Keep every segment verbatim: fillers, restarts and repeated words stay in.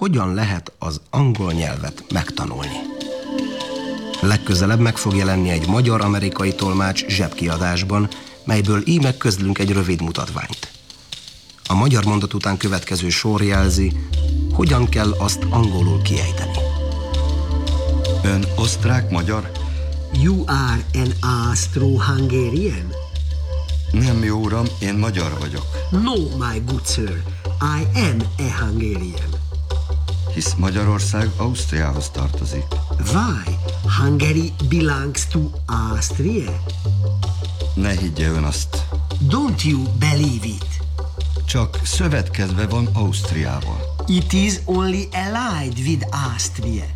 hogyan lehet az angol nyelvet megtanulni. Legközelebb meg fog jelenni egy magyar-amerikai tolmács zsebkiadásban, melyből íme közlünk egy rövid mutatványt. A magyar mondat után következő sor jelzi, hogyan kell azt angolul kiejteni. Ön osztrák-magyar? You are an Austro-Hungarian? Nem, jó uram, én magyar vagyok. No, my good sir, I am a Hungarian. Hisz Magyarország Ausztriához tartozik. Why? Hungary belongs to Austria? Ne higgye ön azt. Don't you believe it? Csak szövetkezve van Ausztriával. It is only allied with Austria.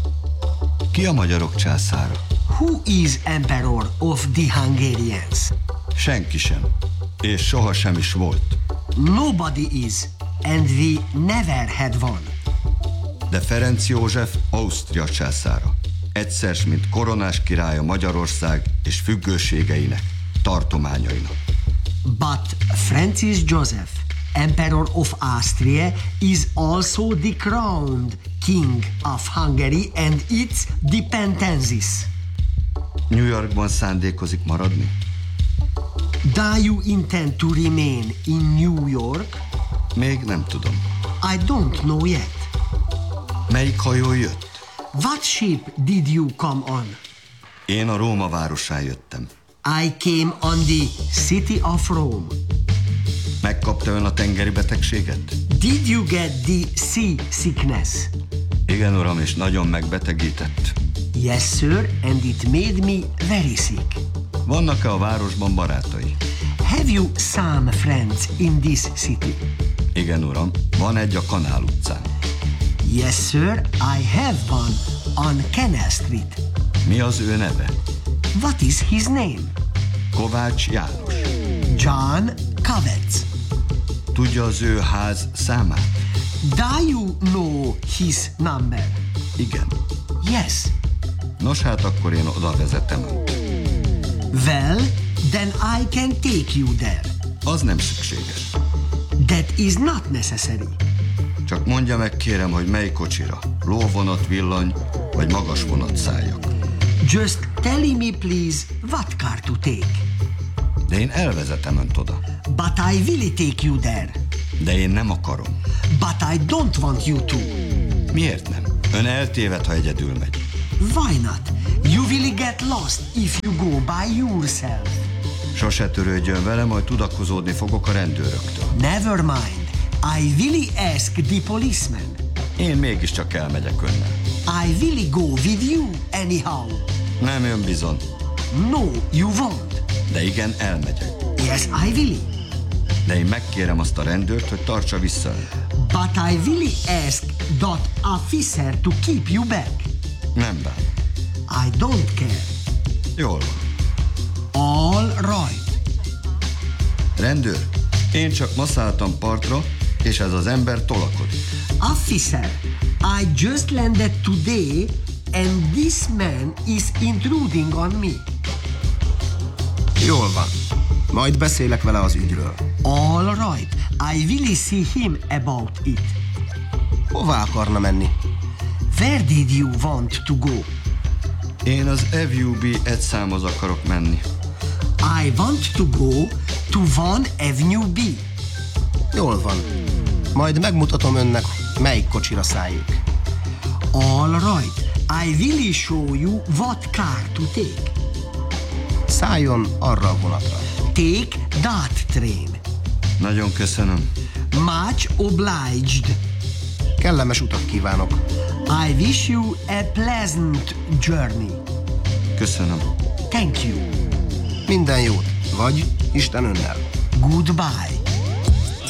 Ki a magyarok császára? Who is emperor of the Hungarians? Senki sem. És soha sem is volt. Nobody is, and we never had one. De Ferenc József Ausztria császára. Egyszer, mint koronás királya Magyarország és függőségeinek, tartományainak. But Francis Joseph, Emperor of Austria, is also the crowned King of Hungary and its dependencies. New Yorkban szándékozik maradni? Do you intend to remain in New York? Még nem tudom. I don't know yet. Melyik hajó jött? What ship did you come on? Én a Róma városán jöttem. I came on the city of Rome. Megkapta ön a tengeri betegséget? Did you get the sea sickness? Igen, uram, és nagyon megbetegített. Yes, sir, and it made me very sick. Vannak-e a városban barátai? Have you some friends in this city? Igen, uram, van egy a Kanál utcán. Yes, sir, I have one on Canal Street. Mi az ő neve? What is his name? Kovács János. John Kovets. Tudja az ő ház számát? Do you know his number? Igen. Yes. Nos, hát akkor én oda vezetem önt. Well, then I can take you there. Az nem szükséges. That is not necessary. Csak mondja meg, kérem, hogy mely kocsira. Lóvonat, villany, vagy magas vonat szálljak. Just tell me, please, what car to take. De én elvezetem önt oda. But I will take you there. De én nem akarom. But I don't want you to. Miért nem? Ön eltéved, ha egyedül megy. Why not? You will get lost if you go by yourself. Sose törődjön vele, majd tudakozódni fogok a rendőröktől. Never mind. I will ask the policeman. Én mégiscsak elmegyek önnel. I will go with you anyhow. Nem jön bizony. No, you won't. De igen, elmegyek. Yes, I will. De én megkérem azt a rendőrt, hogy tartsa vissza önt. But I will ask that officer to keep you back. Nem bár. I don't care. Jól van. All right. Rendőr, én csak ma szálltam partra, és ez az ember tolakodik. Officer, I just landed today and this man is intruding on me. Jól van. Majd beszélek vele az ügyről. All right. I will see him about it. Hová akarna menni? Where did you want to go? Én az ef u bé egy számhoz akarok menni. I want to go to One Avenue B. Jól van. Majd megmutatom önnek, melyik kocsira szálljék. All right. I will show you what car to take. Szálljon arra a vonatra. Take that train. Nagyon köszönöm. Much obliged. Kellemes utat kívánok. I wish you a pleasant journey. Köszönöm. Thank you. Minden jót. Vagy Isten önnel. Goodbye.